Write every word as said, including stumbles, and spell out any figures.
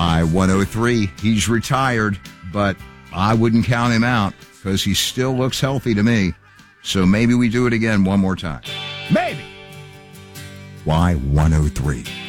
Y one oh three. He's retired, but I wouldn't count him out because he still looks healthy to me. So maybe we do it again one more time. Maybe. Y one oh three.